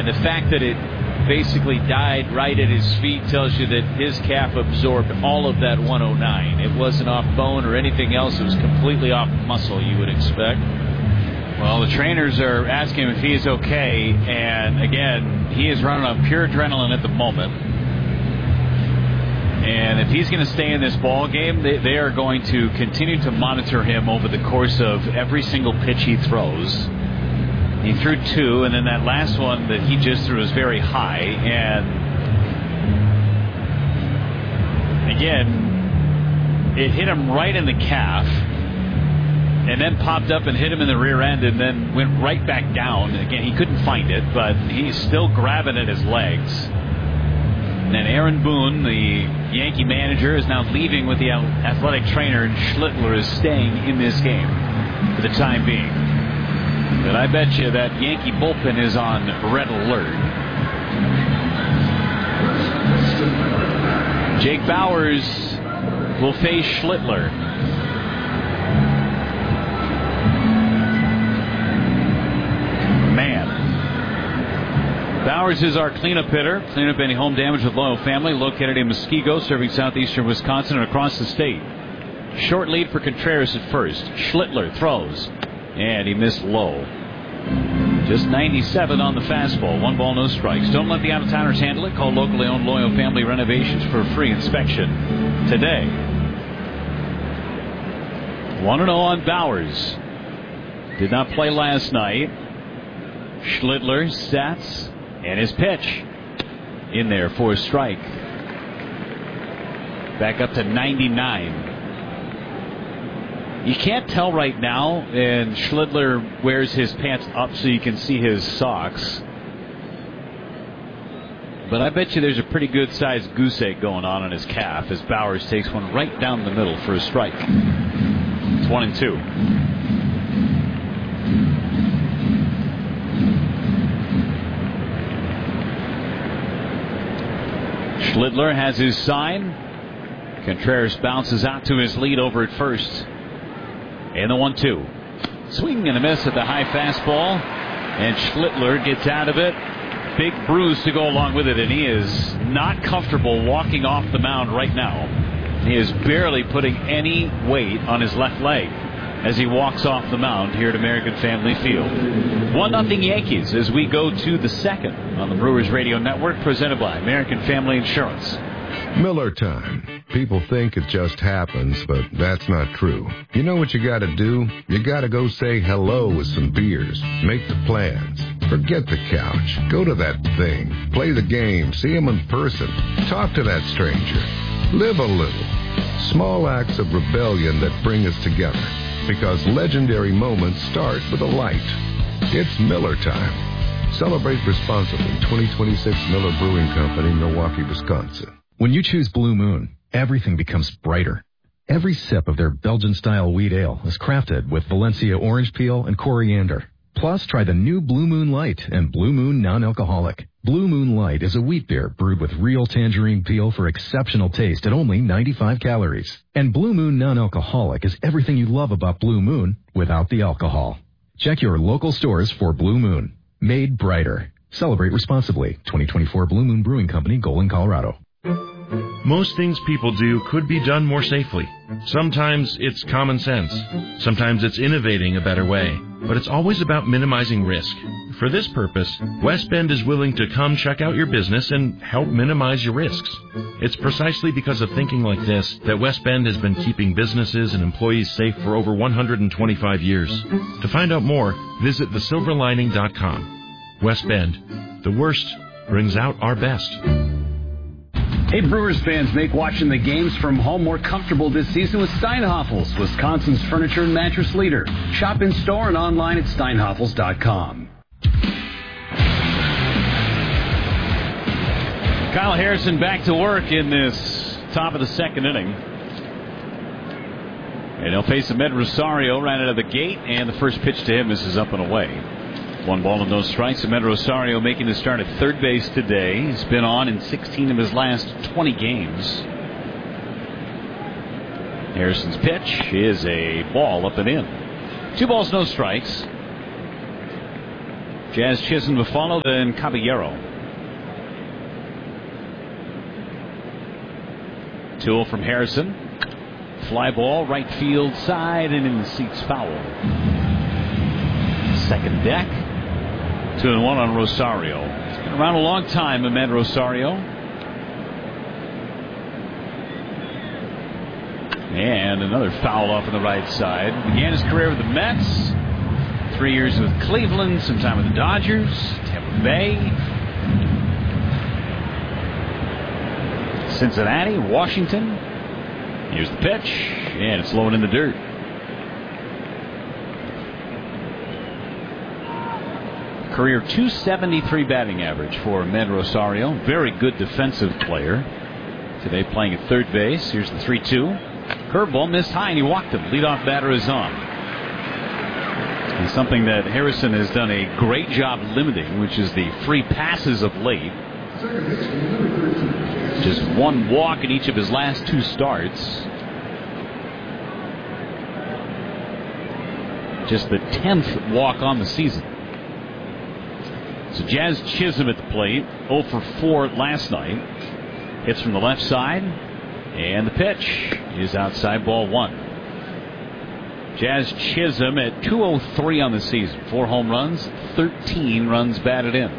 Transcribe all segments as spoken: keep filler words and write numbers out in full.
And the fact that it basically died right at his feet tells you that his calf absorbed all of that one oh nine. It wasn't off bone or anything else. It was completely off muscle, you would expect. Well, the trainers are asking him if he is okay, and again, he is running on pure adrenaline at the moment. And if he's going to stay in this ball game, they, they are going to continue to monitor him over the course of every single pitch he throws. He threw two, and then that last one that he just threw was very high. And again, it hit him right in the calf, and then popped up and hit him in the rear end, and then went right back down. Again, he couldn't find it, but he's still grabbing at his legs. And then Aaron Boone, the Yankee manager, is now leaving with the athletic trainer, and Schlittler is staying in this game for the time being. But I bet you that Yankee bullpen is on red alert. Jake Bauers will face Schlittler. Man. Bowers is our cleanup hitter. Clean up any home damage with Loyal Family, located in Muskego, serving southeastern Wisconsin and across the state. Short lead for Contreras at first. Schlittler throws, and he missed low. Just ninety-seven on the fastball. One ball, no strikes. Don't let the out-of-towners handle it. Call locally owned Loyal Family Renovations for a free inspection today. one and oh on Bowers. Did not play last night. Schlittler sets, and his pitch in there for a strike. Back up to ninety-nine. You can't tell right now, and Schlittler wears his pants up so you can see his socks. But I bet you there's a pretty good-sized goose egg going on on his calf as Bowers takes one right down the middle for a strike. It's one and two. Schlittler has his sign. Contreras bounces out to his lead over at first. And the one two. Swing and a miss at the high fastball. And Schlittler gets out of it. Big bruise to go along with it. And he is not comfortable walking off the mound right now. He is barely putting any weight on his left leg as he walks off the mound here at American Family Field. one nothing Yankees as we go to the second on the Brewers Radio Network, presented by American Family Insurance. Miller time. People think it just happens, but that's not true. You know what you gotta do? You gotta go say hello with some beers. Make the plans. Forget the couch. Go to that thing. Play the game. See him in person. Talk to that stranger. Live a little. Small acts of rebellion that bring us together. Because legendary moments start with a light. It's Miller time. Celebrate responsibly. twenty twenty-six Miller Brewing Company, Milwaukee, Wisconsin. When you choose Blue Moon, everything becomes brighter. Every sip of their Belgian-style wheat ale is crafted with Valencia orange peel and coriander. Plus, try the new Blue Moon Light and Blue Moon Non-Alcoholic. Blue Moon Light is a wheat beer brewed with real tangerine peel for exceptional taste at only ninety-five calories. And Blue Moon Non-Alcoholic is everything you love about Blue Moon without the alcohol. Check your local stores for Blue Moon. Made brighter. Celebrate responsibly. twenty twenty-four Blue Moon Brewing Company, Golden, Colorado. Most things people do could be done more safely. Sometimes it's common sense. Sometimes it's innovating a better way. But it's always about minimizing risk. For this purpose, West Bend is willing to come check out your business and help minimize your risks. It's precisely because of thinking like this that West Bend has been keeping businesses and employees safe for over one hundred twenty-five years. To find out more, visit the silver lining dot com. West Bend. The worst brings out our best. Hey, Brewers fans, make watching the games from home more comfortable this season with Steinhafels, Wisconsin's furniture and mattress leader. Shop in store and online at steinhafels dot com. Kyle Harrison back to work in this top of the second inning. And he'll face Ahmed Rosario right out of the gate, and the first pitch to him misses up and away. One ball and no strikes. Ahmed Rosario making the start at third base today. He's been on in sixteen of his last twenty games. Harrison's pitch is a ball up and in. Two balls, no strikes. Jazz Chisholm to follow, then Caballero. Tool from Harrison. Fly ball, right field side, and in the seats foul. Second deck. Two and one on Rosario. It's been around a long time, Ahmed Rosario. And another foul off on the right side. Began his career with the Mets. Three years with Cleveland, some time with the Dodgers, Tampa Bay, Cincinnati, Washington. Here's the pitch, and it's low and in the dirt. Career two seventy-three batting average for Ahmed Rosario. Very good defensive player. Today playing at third base. Here's the three two. Curveball missed high, and he walked him. Leadoff batter is on. And something that Harrison has done a great job limiting, which is the free passes of late. Just one walk in each of his last two starts. Just the tenth walk on the season. So Jazz Chisholm at the plate, oh for four last night. Hits from the left side, and the pitch is outside, ball one. Jazz Chisholm at two oh three on the season. Four home runs, thirteen runs batted in.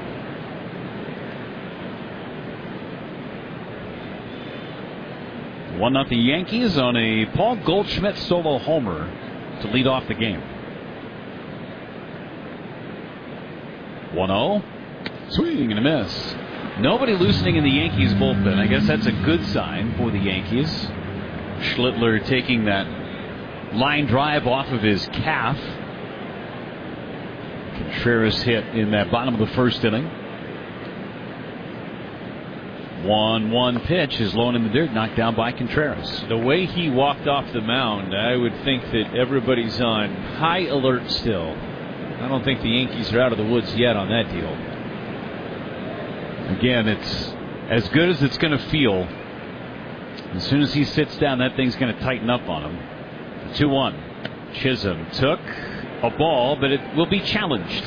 one nothing Yankees on a Paul Goldschmidt solo homer to lead off the game. one oh. Swing and a miss. Nobody loosening in the Yankees bullpen. I guess that's a good sign for the Yankees. Schlittler taking that line drive off of his calf. Contreras hit in that bottom of the first inning. one one pitch is low and in the dirt, knocked down by Contreras. The way he walked off the mound, I would think that everybody's on high alert still. I don't think the Yankees are out of the woods yet on that deal. Again, it's as good as it's going to feel. As soon as he sits down, that thing's going to tighten up on him. two one. Chisholm took a ball, but it will be challenged.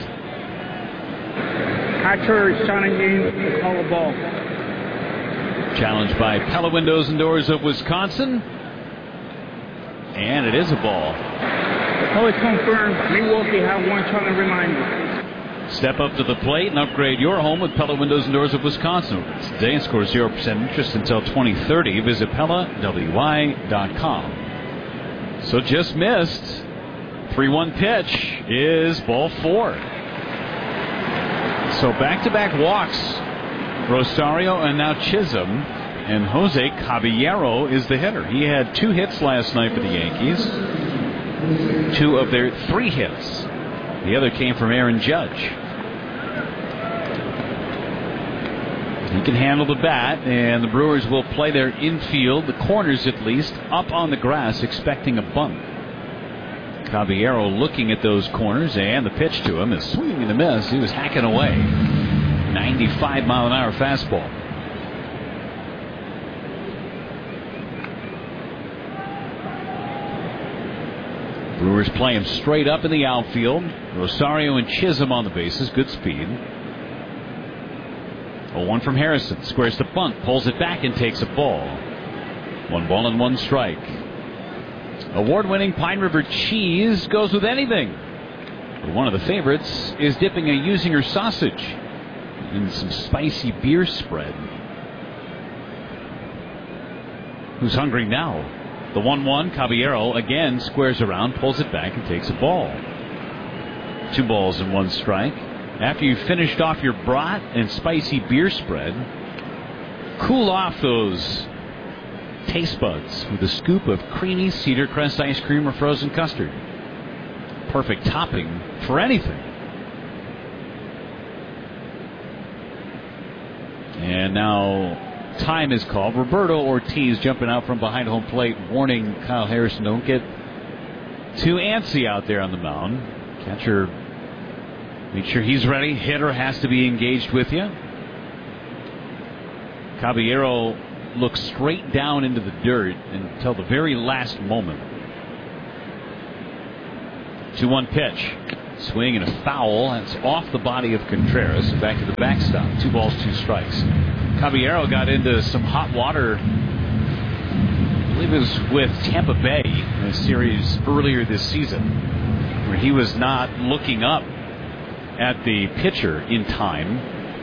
Catcher is challenging to call a ball. Challenged by Pella Windows and Doors of Wisconsin. And it is a ball. Oh, it's confirmed. Milwaukee have one challenge reminder. Step up to the plate and upgrade your home with Pella Windows and Doors of Wisconsin. Today and score zero percent interest until twenty thirty. Visit Pella W Y dot com. So just missed. three one pitch is ball four. So back-to-back walks. Rosario and now Chisholm. And Jose Caballero is the hitter. He had two hits last night for the Yankees. Two of their three hits. The other came from Aaron Judge. He can handle the bat, and the Brewers will play their infield, the corners at least, up on the grass, expecting a bunt. Caballero looking at those corners, and the pitch to him is swinging and a miss. He was hacking away. ninety-five mile an hour fastball. Brewers play him straight up in the outfield. Rosario and Chisholm on the bases. Good speed. oh one from Harrison. Squares the bunt. Pulls it back and takes a ball. One ball and one strike. Award-winning Pine River cheese goes with anything. But one of the favorites is dipping a Usinger sausage in some spicy beer spread. Who's hungry now? The one one, Caballero again squares around, pulls it back, and takes a ball. Two balls and one strike. After you've finished off your brat and spicy beer spread, cool off those taste buds with a scoop of creamy Cedar Crest ice cream or frozen custard. Perfect topping for anything. And now time is called. Roberto Ortiz jumping out from behind home plate, warning Kyle Harrison, don't get too antsy out there on the mound. Catcher, make sure he's ready. Hitter has to be engaged with you. Caballero looks straight down into the dirt until the very last moment. two one pitch. Swing and a foul. That's off the body of Contreras. Back to the backstop. Two balls, two strikes. Caballero got into some hot water. I believe it was with Tampa Bay in a series earlier this season, where he was not looking up at the pitcher in time.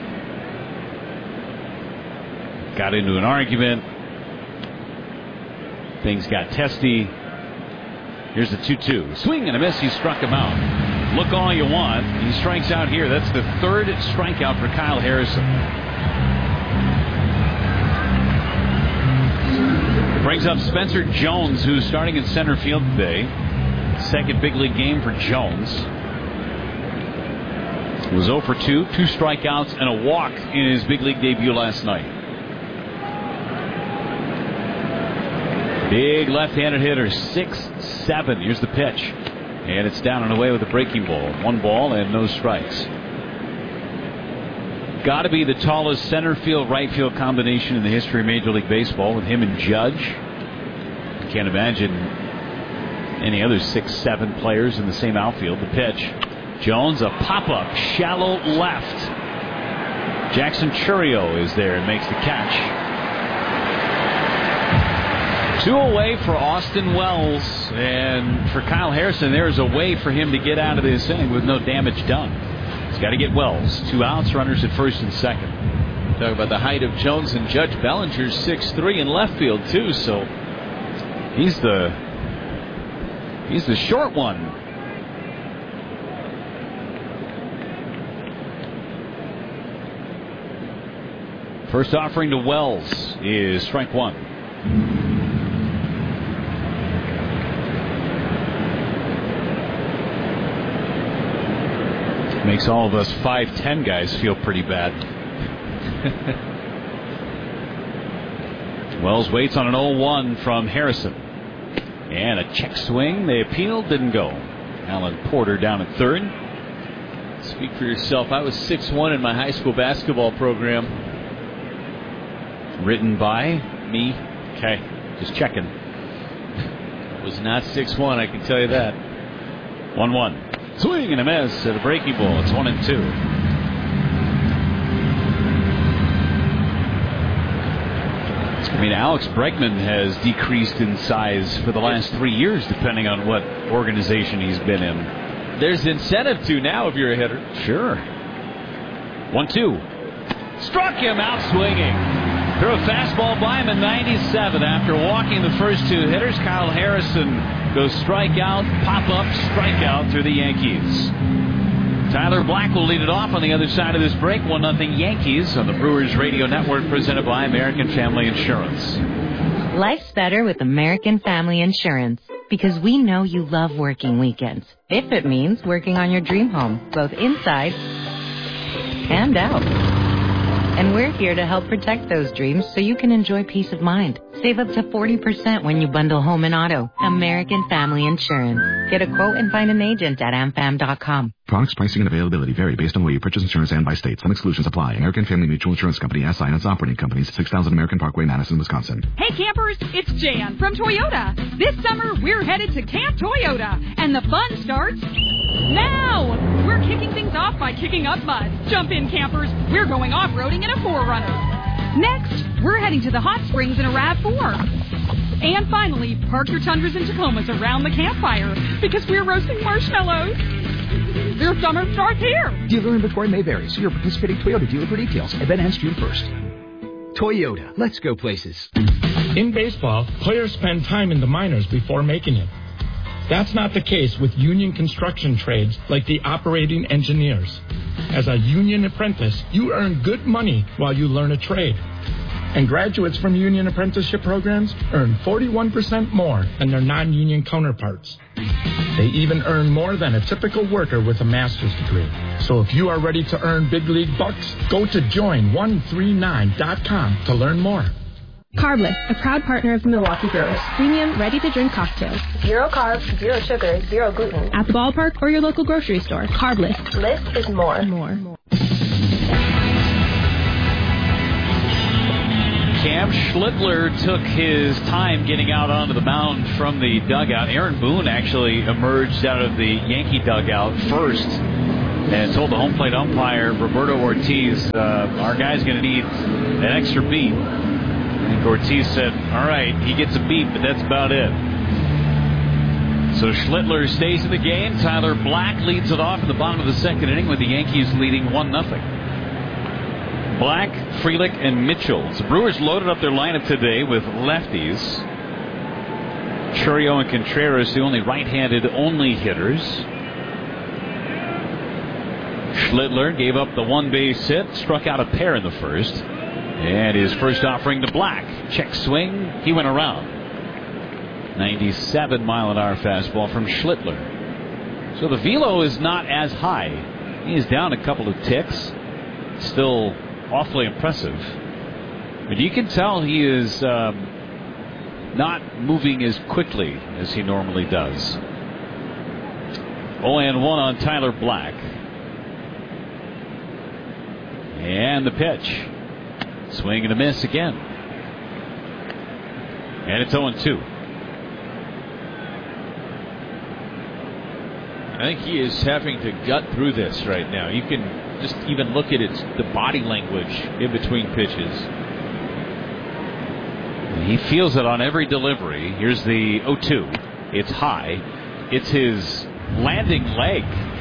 Got into an argument. Things got testy. Here's the two two. Swing and a miss. He struck him out. Look all you want. He strikes out here. That's the third strikeout for Kyle Harrison. Brings up Spencer Jones, who's starting in center field today. Second big league game for Jones. He was oh for two, two strikeouts and a walk in his big league debut last night. Big left-handed hitter, six seven. Here's the pitch. And it's down and away with a breaking ball. One ball and no strikes. Got to be the tallest center field, right field combination in the history of Major League Baseball with him and Judge. Can't imagine any other six seven players in the same outfield. The pitch. Jones, a pop-up, shallow left. Jackson Chourio is there and makes the catch. Two away for Austin Wells, and for Kyle Harrison, there's a way for him to get out of this inning with no damage done. He's got to get Wells. Two outs, runners at first and second. Talk about the height of Jones and Judge. Bellinger's six three in left field too, so he's the he's the short one. First offering to Wells is strike one. Makes all of us five ten guys feel pretty bad. Wells waits on an oh one from Harrison. And a check swing. They appealed, didn't go. Alan Porter down at third. Speak for yourself. I was six one in my high school basketball program. Written by me. Okay, just checking. Was not six one, I can tell you that. one one. Swing and a miss at a breaking ball. It's one and two. I mean, Alex Bregman has decreased in size for the last three years, depending on what organization he's been in. There's incentive to now if you're a hitter. Sure. one two. Struck him out swinging. Threw a fastball by him in ninety-seven. After walking the first two hitters, Kyle Harrison goes strikeout, pop-up, strikeout through the Yankees. Tyler Black will lead it off on the other side of this break. one nothing Yankees on the Brewers Radio Network, presented by American Family Insurance. Life's better with American Family Insurance because we know you love working weekends. If it means working on your dream home, both inside and out. And we're here to help protect those dreams so you can enjoy peace of mind. Save up to forty percent when you bundle home and auto. American Family Insurance. Get a quote and find an agent at am fam dot com. Products, pricing, and availability vary based on where you purchase insurance and by state. Some exclusions apply. American Family Mutual Insurance Company, S I and its operating companies, six thousand American Parkway, Madison, Wisconsin. Hey campers, it's Jan from Toyota. This summer, we're headed to Camp Toyota, and the fun starts now. We're kicking things off by kicking up mud. Jump in, campers. We're going off-roading in a four runner. Next, we're heading to the hot springs in a RAV four. And finally, park your Tundras and Tacomas around the campfire because we're roasting marshmallows. Your summer starts here. Dealer inventory may vary. See your participating Toyota dealer for details. Event ends June first. Toyota. Let's go places. In baseball, players spend time in the minors before making it. That's not the case with union construction trades like the operating engineers. As a union apprentice, you earn good money while you learn a trade. And graduates from union apprenticeship programs earn forty-one percent more than their non-union counterparts. They even earn more than a typical worker with a master's degree. So if you are ready to earn big league bucks, go to join one three nine dot com to learn more. Carbless, a proud partner of the Milwaukee Brewers. Premium, ready-to-drink cocktails. Zero carbs, zero sugar, zero gluten. At the ballpark or your local grocery store. Carbless. Less is more. More. Camp Graham Schlittler took his time getting out onto the mound from the dugout. Aaron Boone actually emerged out of the Yankee dugout first and told the home plate umpire, Roberto Ortiz, uh, our guy's going to need an extra beat. And Ortiz said, all right, he gets a beat, but that's about it. So Schlittler stays in the game. Tyler Black leads it off in the bottom of the second inning with the Yankees leading one nothing. Black, Frelick, and Mitchell. The Brewers loaded up their lineup today with lefties. Chourio and Contreras, the only right-handed only hitters. Schlittler gave up the one base hit, struck out a pair in the first. And his first offering to Black. Check swing, he went around. ninety-seven mile an hour fastball from Schlittler. So the velo is not as high. He is down a couple of ticks. Still awfully impressive. But you can tell he is um, not moving as quickly as he normally does. oh and one on Tyler Black. And the pitch. Swing and a miss again. And it's oh and two. I think he is having to gut through this right now. You can just even look at it, the body language in between pitches. He feels it on every delivery. Here's the oh two. It's high. It's his landing leg.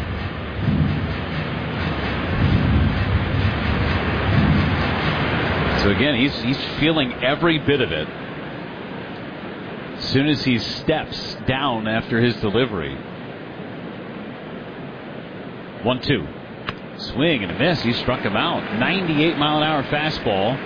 So again, he's he's feeling every bit of it. As soon as he steps down after his delivery. one two. Swing and a miss. He struck him out. ninety-eight mile an hour fastball.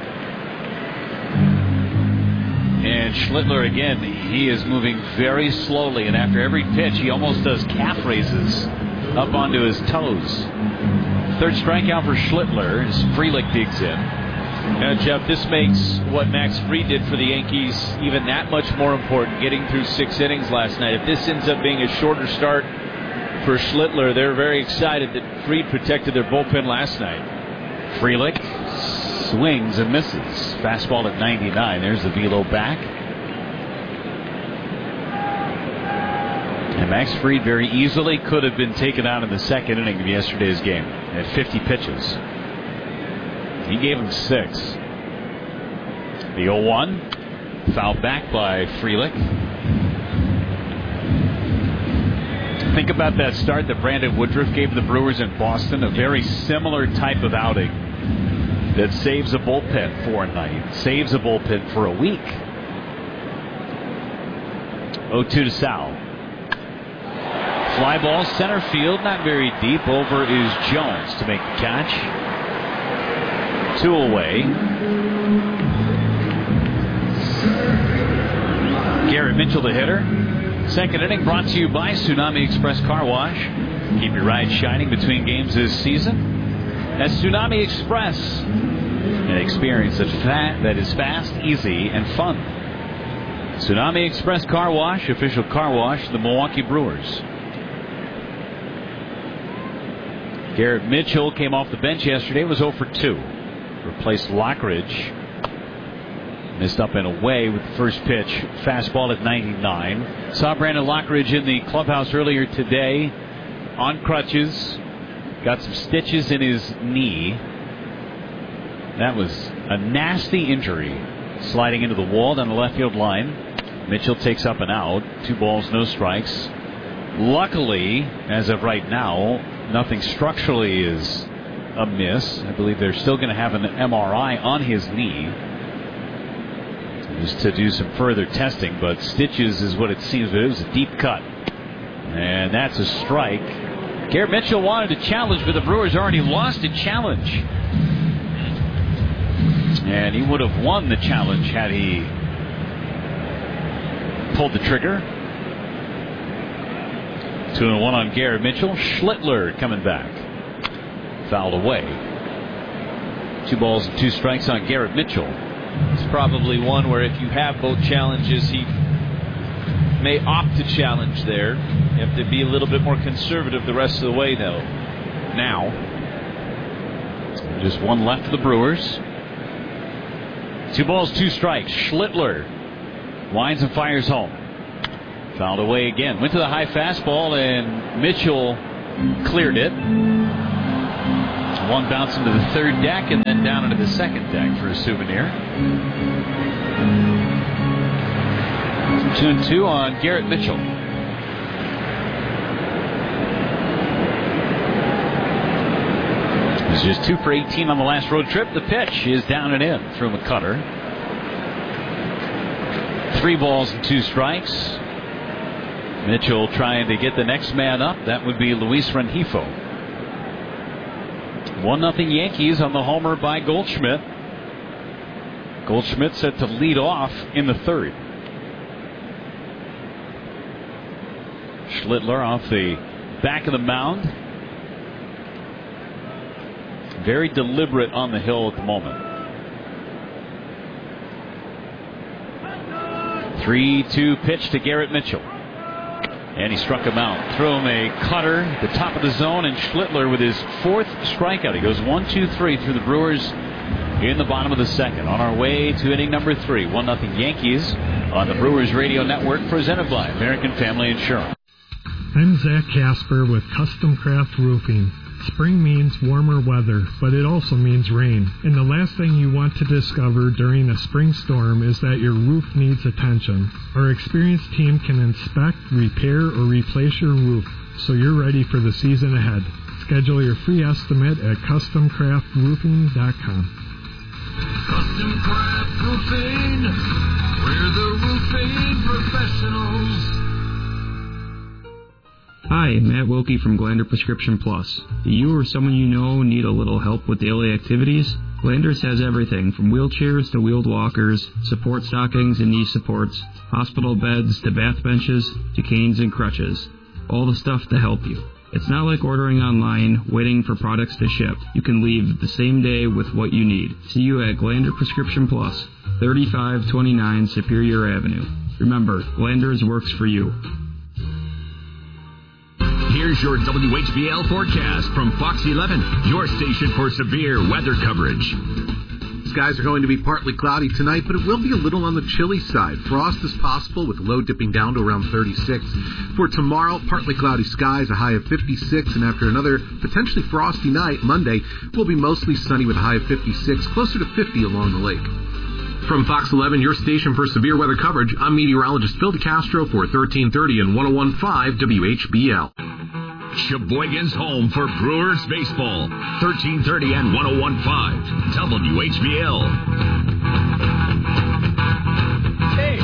And Schlittler again, he is moving very slowly. And after every pitch, he almost does calf raises up onto his toes. Third strikeout for Schlittler as Frelick digs in. Now, Jeff, this makes what Max Fried did for the Yankees even that much more important, getting through six innings last night. If this ends up being a shorter start for Schlittler, they're very excited that Fried protected their bullpen last night. Frelick swings and misses. Fastball at ninety-nine. There's the velo back. And Max Fried very easily could have been taken out in the second inning of yesterday's game at fifty pitches. He gave him six. The oh one. Fouled back by Frelick. Think about that start that Brandon Woodruff gave the Brewers in Boston. A very similar type of outing that saves a bullpen for a night. Saves a bullpen for a week. oh two to Sal. Fly ball center field. Not very deep. Over is Jones to make the catch. Two away. Garrett Mitchell, the hitter. Second inning brought to you by Tsunami Express Car Wash. Keep your ride shining between games this season. At Tsunami Express, an experience that, fa- that is fast, easy, and fun. Tsunami Express Car Wash, official car wash of the Milwaukee Brewers. Garrett Mitchell came off the bench yesterday, was oh for two. Replaced Lockridge. Missed up and away with the first pitch. Fastball at ninety-nine. Saw Brandon Lockridge in the clubhouse earlier today on crutches. Got some stitches in his knee. That was a nasty injury. Sliding into the wall down the left field line. Mitchell takes up and out. Two balls, no strikes. Luckily, as of right now, nothing structurally is amiss. I believe they're still going to have an M R I on his knee just to do some further testing, but stitches is what it seems, but it was a deep cut. And that's a strike. Garrett Mitchell wanted to challenge, but the Brewers already lost a challenge. And he would have won the challenge had he pulled the trigger. Two and one on Garrett Mitchell. Schlittler coming back. Fouled away. Two balls and two strikes on Garrett Mitchell. It's probably one where if you have both challenges, he may opt to challenge there. You have to be a little bit more conservative the rest of the way, though. Now, just one left for the Brewers. Two balls, two strikes. Schlittler winds and fires home. Fouled away again. Went to the high fastball, and Mitchell cleared it. One bounce into the third deck, and then down into the second deck for a souvenir. Two and two on Garrett Mitchell. He's just two for eighteen on the last road trip. The pitch is down and in through McCutter. Three balls and two strikes. Mitchell trying to get the next man up. That would be Luis Rengifo. One nothing Yankees on the homer by Goldschmidt. Goldschmidt set to lead off in the third. Schlittler off the back of the mound. Very deliberate on the hill at the moment. three two pitch to Garrett Mitchell. And he struck him out. Throw him a cutter, the top of the zone, and Schlittler with his fourth strikeout. He goes one, two, three through the Brewers in the bottom of the second. On our way to inning number three. one nothing Yankees on the Brewers Radio Network, presented by American Family Insurance. I'm Zach Casper with Custom Craft Roofing. Spring means warmer weather, but it also means rain. And the last thing you want to discover during a spring storm is that your roof needs attention. Our experienced team can inspect, repair, or replace your roof so you're ready for the season ahead. Schedule your free estimate at custom craft roofing dot com. Custom Craft Roofing, we're the roofing professionals. Hi, Matt Wilkie from Glander Prescription Plus. Do you or someone you know need a little help with daily activities? Glanders has everything from wheelchairs to wheeled walkers, support stockings and knee supports, hospital beds to bath benches to canes and crutches. All the stuff to help you. It's not like ordering online, waiting for products to ship. You can leave the same day with what you need. See you at Glander Prescription Plus, thirty-five twenty-nine Superior Avenue. Remember, Glanders works for you. Here's your W H B L forecast from Fox eleven, your station for severe weather coverage. Skies are going to be partly cloudy tonight, but it will be a little on the chilly side. Frost is possible with the low dipping down to around thirty-six. For tomorrow, partly cloudy skies, a high of fifty-six, and after another potentially frosty night, Monday, will be mostly sunny with a high of fifty-six, closer to fifty along the lake. From Fox eleven, your station for severe weather coverage, I'm meteorologist Phil DeCastro for thirteen thirty and one oh one point five W H B L. Sheboygan's home for Brewers baseball. thirteen thirty and one oh one point five W H B L. Hey.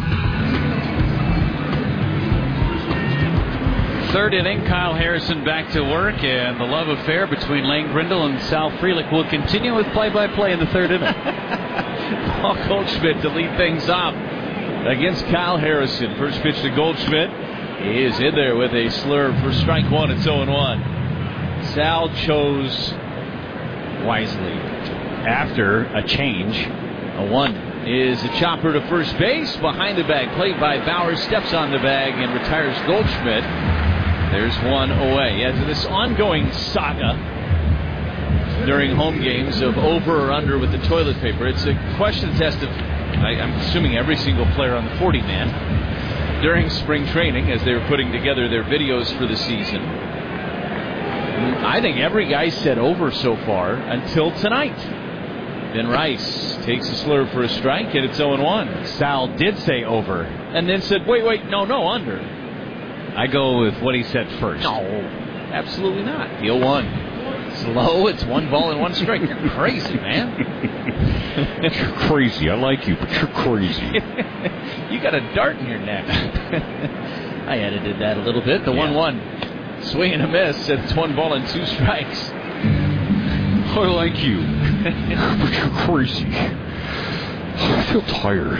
Third inning, Kyle Harrison back to work, and the love affair between Lane Grindle and Sal Frelick will continue with play-by-play in the third inning. Paul Goldschmidt to lead things off against Kyle Harrison. First pitch to Goldschmidt. He is in there with a slurve for strike one. It's oh and one. Sal chose wisely after a change. A one is a chopper to first base. Behind the bag, played by Bauer, steps on the bag and retires Goldschmidt. There's one away. As this ongoing saga during home games of over or under with the toilet paper, it's a question test of, I, I'm assuming, every single player on the forty-man. During spring training, as they were putting together their videos for the season, I think every guy said over so far until tonight. Then Rice takes a slurve for a strike, and it's oh and one. Sal did say over, and then said, wait, wait, no, no, under. I go with what he said first. No, absolutely not. The oh one. Slow, it's one ball and one strike. You're crazy, man. You're crazy. I like you, but you're crazy. You got a dart in your neck. I edited that a little bit. The one one. Yeah. Swing and a miss. It's one ball and two strikes. I like you, but you're crazy. I feel tired.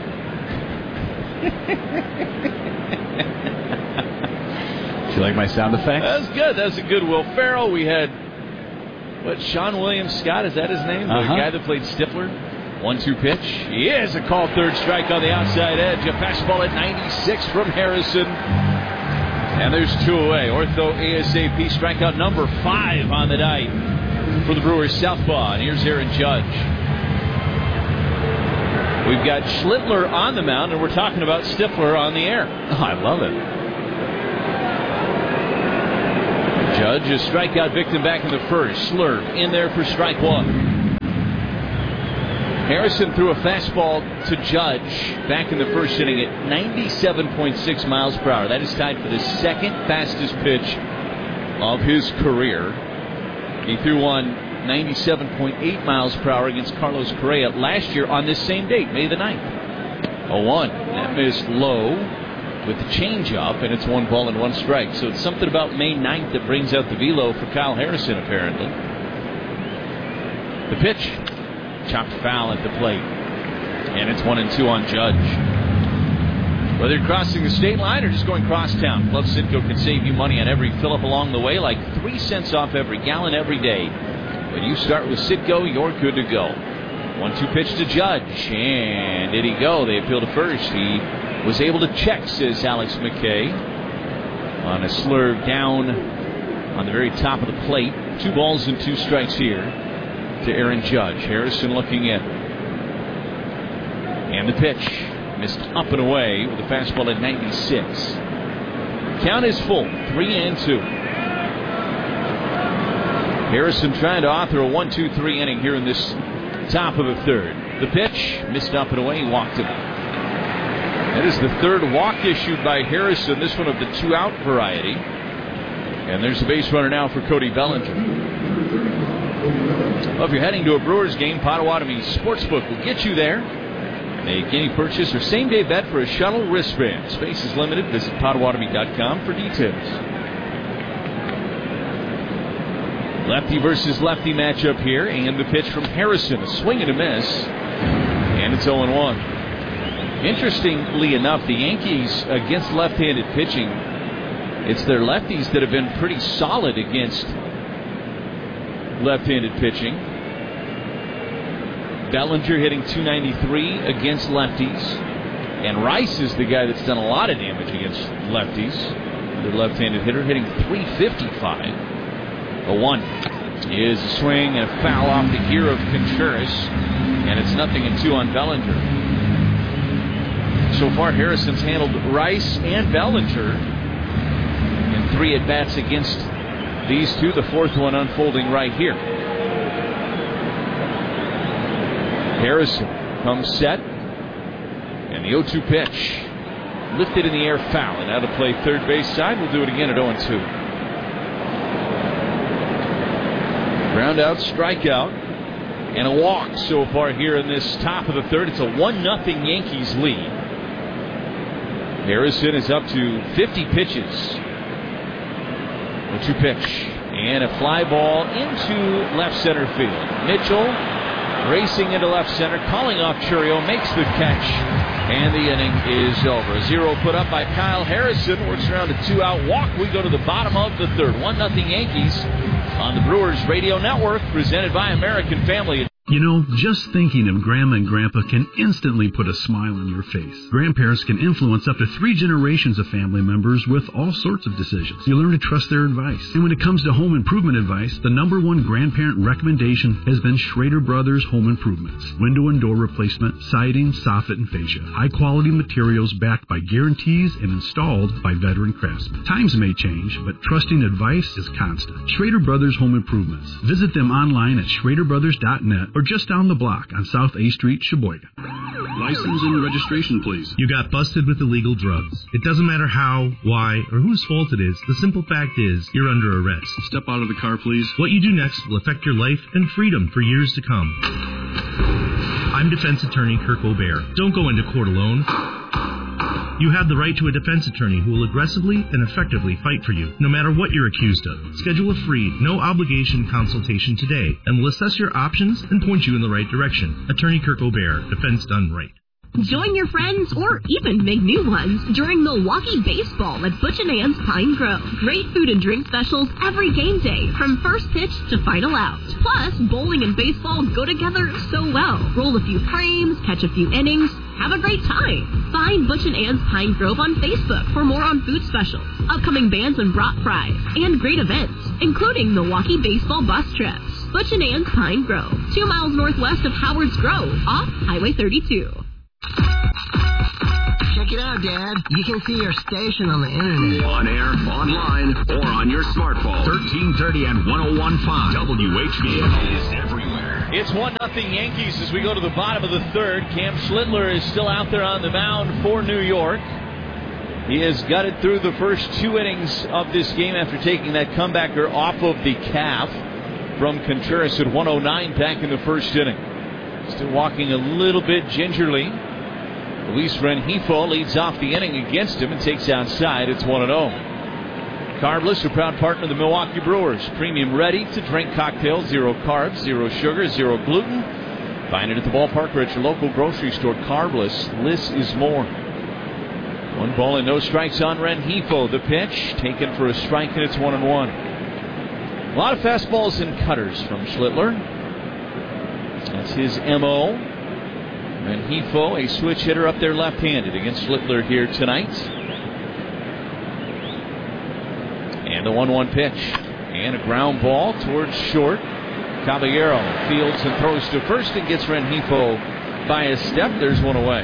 Do you like my sound effects? That's good. That's a good Will Ferrell. We had, what, Sean William Scott? Is that his name? Uh-huh. The guy that played Stifler? one two pitch. He is a call third strike on the outside edge. A fastball at ninety-six from Harrison. And there's two away. Ortho ASAP strikeout number five on the night for the Brewers southpaw. And here's Aaron Judge. We've got Schlittler on the mound, and we're talking about Stifler on the air. Oh, I love it. Judge, a strikeout victim back in the first. Slurve in there for strike one. Harrison threw a fastball to Judge back in the first inning at ninety-seven point six miles per hour. That is tied for the second fastest pitch of his career. He threw one ninety-seven point eight miles per hour against Carlos Correa last year on this same date, May the ninth. oh one. That missed low with the changeup, and it's one ball and one strike. So it's something about May ninth that brings out the velo for Kyle Harrison, apparently. The pitch, chopped foul at the plate, and it's one and two on Judge. Whether you're crossing the state line or just going crosstown, Club Citgo can save you money on every fill-up along the way, like three cents off every gallon every day. When you start with Citgo, you're good to go. one two pitch to Judge, and did he go? They appeal to first. He was able to check, says Alex McKay, on a slurve down on the very top of the plate. Two balls and two strikes here to Aaron Judge. Harrison looking in. And the pitch missed up and away with a fastball at ninety-six. Count is full, three and two. Harrison trying to author a one two three inning here in this top of the third. The pitch missed up and away. He walked him. That is the third walk issued by Harrison, this one of the two-out variety. And there's a base runner now for Cody Bellinger. Well, if you're heading to a Brewers game, Potawatomi Sportsbook will get you there. Make any purchase or same-day bet for a shuttle wristband. Space is limited. Visit Potawatomi dot com for details. Lefty versus lefty matchup here, and the pitch from Harrison. A swing and a miss, and it's oh and one. Interestingly enough, the Yankees against left-handed pitching, it's their lefties that have been pretty solid against left-handed pitching. Bellinger hitting two ninety-three against lefties, and Rice is the guy that's done a lot of damage against lefties. The left-handed hitter hitting three fifty-five. A one is a swing and a foul off the gear of Contreras, and it's nothing and two on Bellinger. So far, Harrison's handled Rice and Bellinger in three at-bats against these two, the fourth one unfolding right here. Harrison comes set, and the oh two pitch lifted in the air, foul, and out to play third base side. We'll do it again at oh and two. Ground out, strikeout, and a walk so far here in this top of the third. It's a one nothing Yankees lead. Harrison is up to fifty pitches. A two pitch and a fly ball into left center field. Mitchell racing into left center, calling off Churio, makes the catch, and the inning is over. A zero put up by Kyle Harrison, works around a two-out walk. We go to the bottom of the third. one nothing Yankees on the Brewers Radio Network, presented by American Family. You know, just thinking of Grandma and Grandpa can instantly put a smile on your face. Grandparents can influence up to three generations of family members with all sorts of decisions. You learn to trust their advice. And when it comes to home improvement advice, the number one grandparent recommendation has been Schrader Brothers Home Improvements. Window and door replacement, siding, soffit, and fascia. High-quality materials backed by guarantees and installed by veteran craftsmen. Times may change, but trusting advice is constant. Schrader Brothers Home Improvements. Visit them online at schrader brothers dot net or just down the block on South A Street, Sheboygan. License and registration, please. You got busted with illegal drugs. It doesn't matter how, why, or whose fault it is. The simple fact is, you're under arrest. Step out of the car, please. What you do next will affect your life and freedom for years to come. I'm defense attorney Kirk O'Bear. Don't go into court alone. You have the right to a defense attorney who will aggressively and effectively fight for you, no matter what you're accused of. Schedule a free, no-obligation consultation today, and we'll assess your options and point you in the right direction. Attorney Kirk O'Bear, defense done right. Join your friends or even make new ones during Milwaukee Baseball at Butch and Ann's Pine Grove. Great food and drink specials every game day, from first pitch to final out. Plus, bowling and baseball go together so well. Roll a few frames, catch a few innings, have a great time. Find Butch and Ann's Pine Grove on Facebook for more on food specials, upcoming bands and brat fries, and great events, including Milwaukee Baseball bus trips. Butch and Ann's Pine Grove, two miles northwest of Howard's Grove, off Highway thirty-two. Check it out, Dad. You can see our station on the internet. On air, online, or on your smartphone. thirteen thirty and ten fifteen. W H B A is everywhere. It's one nothing Yankees as we go to the bottom of the third. Cam Schlittler is still out there on the mound for New York. He has gutted through the first two innings of this game after taking that comebacker off of the calf from Contreras at one oh nine back in the first inning. Still walking a little bit gingerly. Luis Rengifo leads off the inning against him and takes outside. It's one and oh. Carbless, a proud partner of the Milwaukee Brewers. Premium ready-to-drink cocktails. Zero carbs, zero sugar, zero gluten. Find it at the ballpark or at your local grocery store. Carbless, less is more. One ball and no strikes on Rengifo. The pitch taken for a strike, and it's one and one. A lot of fastballs and cutters from Schlittler. That's his M O. Rengifo, a switch hitter up there left-handed against Schlittler here tonight. And the one one pitch. And a ground ball towards short. Caballero fields and throws to first and gets Rengifo by a step. There's one away.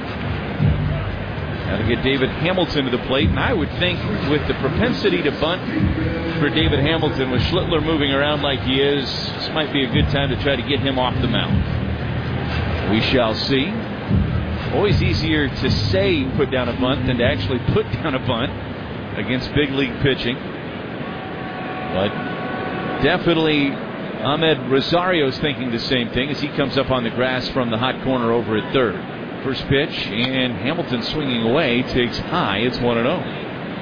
Got to get David Hamilton to the plate. And I would think with the propensity to bunt for David Hamilton, with Schlittler moving around like he is, this might be a good time to try to get him off the mound. We shall see. Always easier to say put down a bunt than to actually put down a bunt against big league pitching. But definitely Ahmed Rosario's thinking the same thing as he comes up on the grass from the hot corner over at third. First pitch, and Hamilton swinging away, takes high. It's one and oh.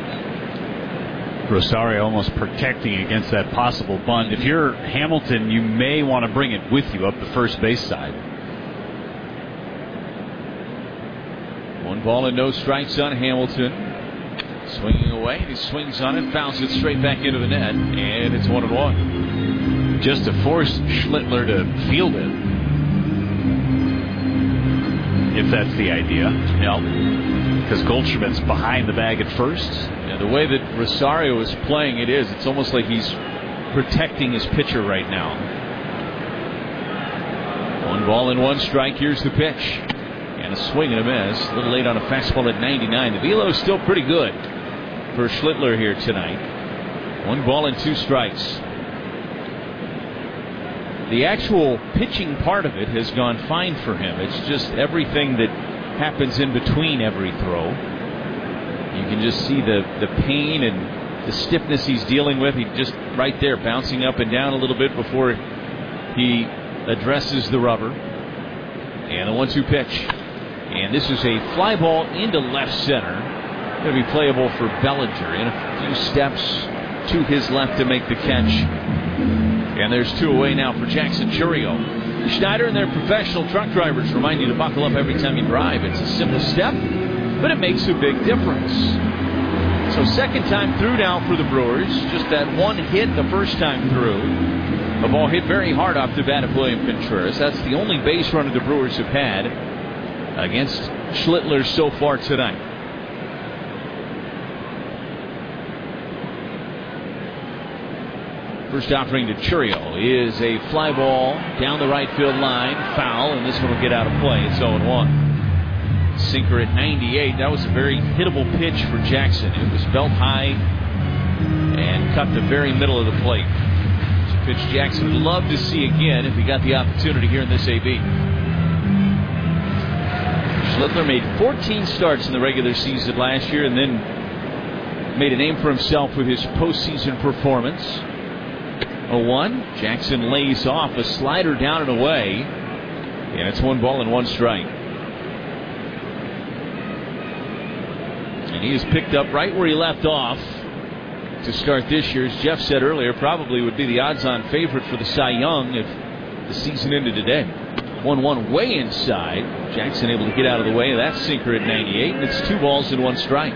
Rosario almost protecting against that possible bunt. If you're Hamilton, you may want to bring it with you up the first base side. One ball and no strikes on Hamilton. Swinging away, and he swings on it, fouls it straight back into the net, and it's one and one. Just to force Schlittler to field it, if that's the idea. Yep. Because Goldschmidt's behind the bag at first. And the way that Rosario is playing it is, it's almost like he's protecting his pitcher right now. One ball and one strike. Here's the pitch. And a swing and a miss. A little late on a fastball at ninety-nine. The velo is still pretty good for Schlittler here tonight. One ball and two strikes. The actual pitching part of it has gone fine for him. It's just everything that happens in between every throw. You can just see the, the pain and the stiffness he's dealing with. He just right there bouncing up and down a little bit before he addresses the rubber. And a one two pitch. And this is a fly ball into left center. Going to be playable for Bellinger in a few steps to his left to make the catch. And there's two away now for Jackson Chourio. Schneider and their professional truck drivers remind you to buckle up every time you drive. It's a simple step, but it makes a big difference. So second time through now for the Brewers. Just that one hit the first time through. The ball hit very hard off the bat of William Contreras. That's the only base runner the Brewers have had against Schlittler so far tonight. First offering to Chourio is a fly ball down the right field line, foul, and this one will get out of play. It's oh and one. Sinker at ninety-eight. That was a very hittable pitch for Jackson. It was belt high and cut the very middle of the plate. It's a pitch Jackson would love to see again if he got the opportunity here in this A B. Schlittler made fourteen starts in the regular season last year and then made a name for himself with his postseason performance. oh one. Jackson lays off a slider down and away. And it's one ball and one strike. And he is picked up right where he left off to start this year. As Jeff said earlier, probably would be the odds-on favorite for the Cy Young if the season ended today. one one way inside. Jackson able to get out of the way of that sinker at ninety-eight. And it's two balls and one strike.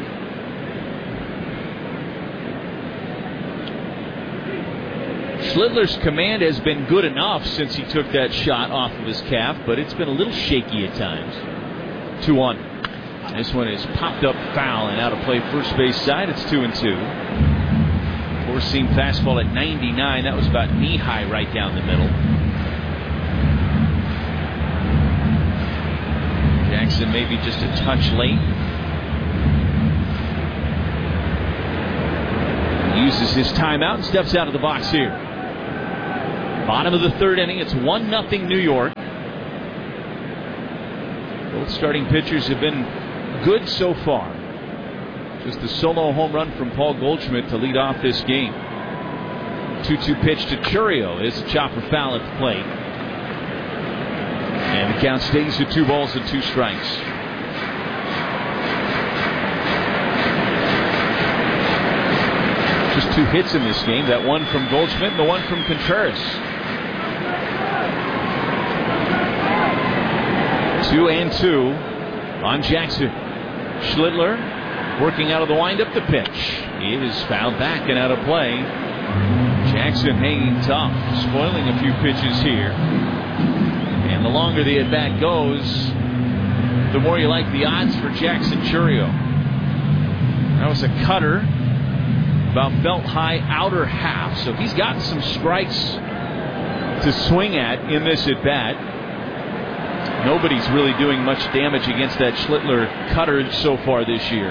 Schlittler's command has been good enough since he took that shot off of his calf, but it's been a little shaky at times. two one. This one is popped up foul and out of play first base side. It's two and two. Four-seam fastball at ninety-nine. That was about knee-high right down the middle. Jackson maybe just a touch late. He uses his timeout and steps out of the box here. Bottom of the third inning, it's one nothing New York. Both starting pitchers have been good so far. Just a solo home run from Paul Goldschmidt to lead off this game. two two pitch to Chourio is a chopper foul at the plate. And the count stays at two balls and two strikes. Just two hits in this game. That one from Goldschmidt and the one from Contreras. Two and two on Jackson. Schlittler working out of the windup. The pitch. It is fouled back and out of play. Jackson hanging tough, spoiling a few pitches here. And the longer the at-bat goes, the more you like the odds for Jackson Chourio. That was a cutter, about belt high, outer half. So he's gotten some strikes to swing at in this at-bat. Nobody's really doing much damage against that Schlittler cutter so far this year.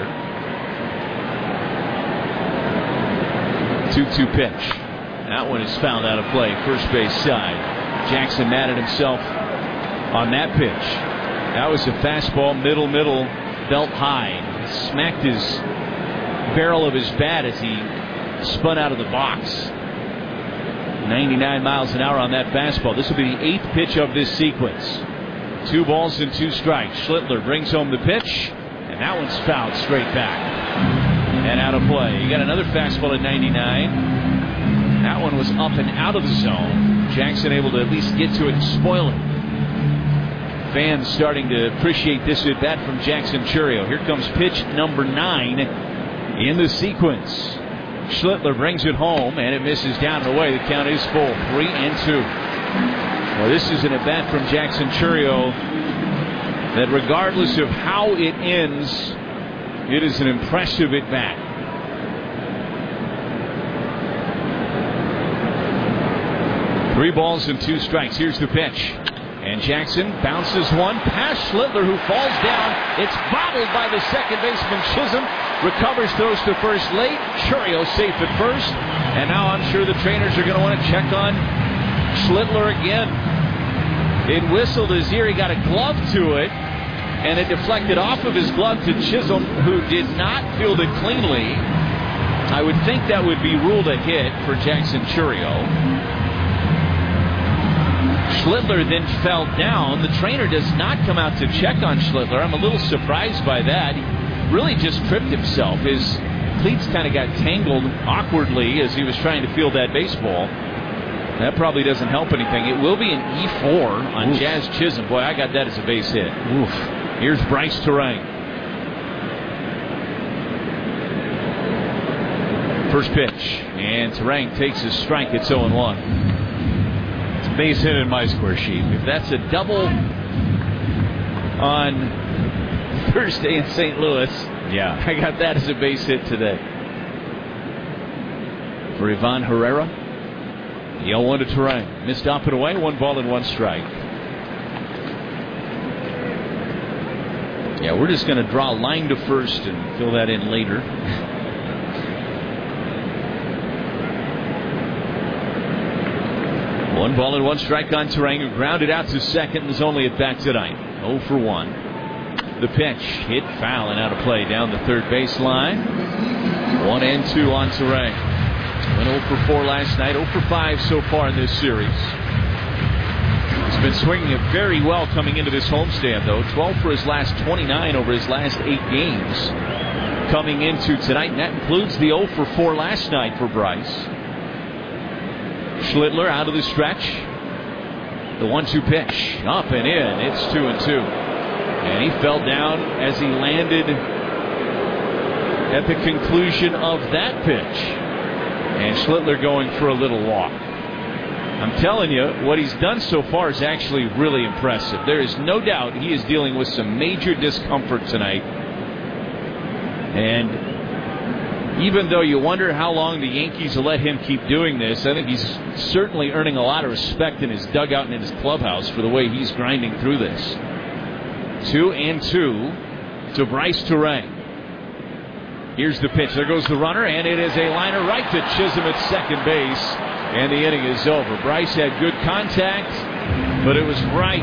two two pitch. That one is fouled out of play, first base side. Jackson mad at himself on that pitch. That was a fastball, middle, middle, belt high. He smacked his barrel of his bat as he spun out of the box. ninety-nine miles an hour on that fastball. This will be the eighth pitch of this sequence. Two balls and two strikes. Schlittler brings home the pitch, and that one's fouled straight back and out of play. You got another fastball at ninety-nine. That one was up and out of the zone. Jackson able to at least get to it and spoil it. Fans starting to appreciate this at bat from Jackson Chourio. Here comes pitch number nine in the sequence. Schlittler brings it home, and it misses down and away. The count is full, three and two. Well, this is an at bat from Jackson Chourio that, regardless of how it ends, it is an impressive at bat. Three balls and two strikes. Here's the pitch. And Jackson bounces one past Schlittler, who falls down. It's bobbled by the second baseman Chisholm. Recovers, throws to first late. Chourio safe at first. And now I'm sure the trainers are going to want to check on Schlittler again. It whistled his ear. He got a glove to it. And it deflected off of his glove to Chisholm, who did not field it cleanly. I would think that would be ruled a hit for Jackson Chourio. Schlittler then fell down. The trainer does not come out to check on Schlittler. I'm a little surprised by that. He really just tripped himself. His cleats kind of got tangled awkwardly as he was trying to field that baseball. That probably doesn't help anything. It will be an E four on Oof. Jazz Chisholm. Boy, I got that as a base hit. Oof. Here's Bryce Terang. First pitch. And Terang takes his strike. It's oh and one. Base hit in my score sheet. If that's a double on Thursday in Saint Louis, yeah, I got that as a base hit today. For Ivan Herrera, the oh one to Terang. Missed up and away, one ball and one strike. Yeah, we're just going to draw a line to first and fill that in later. One ball and one strike on Terang, who grounded out to second and is only at bat tonight. oh for one. The pitch hit foul and out of play down the third baseline. One and two on Terang. Went oh for four last night, oh for five so far in this series. He's been swinging it very well coming into this homestand, though. twelve for his last twenty-nine over his last eight games coming into tonight, and that includes the oh for four last night for Bryce. Schlittler out of the stretch. The one two pitch. Up and in. It's two and two. And he fell down as he landed at the conclusion of that pitch. And Schlittler going for a little walk. I'm telling you, what he's done so far is actually really impressive. There is no doubt he is dealing with some major discomfort tonight. And even though you wonder how long the Yankees will let him keep doing this, I think he's certainly earning a lot of respect in his dugout and in his clubhouse for the way he's grinding through this. Two and two to Bryce Terang. Here's the pitch. There goes the runner, and it is a liner right to Chisholm at second base, and the inning is over. Bryce had good contact, but it was right